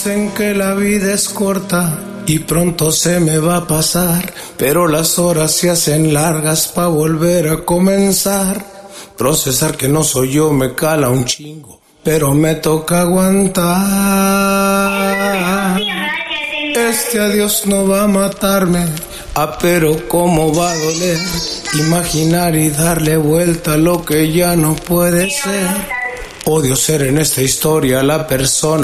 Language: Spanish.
Dicen que la vida es corta y pronto se me va a pasar, pero las horas se hacen largas pa' volver a comenzar. Procesar que no soy yo me cala un chingo, pero me toca aguantar. Este adiós no va a matarme, pero cómo va a doler imaginar y darle vuelta a lo que ya no puede ser. Odio ser en esta historia la persona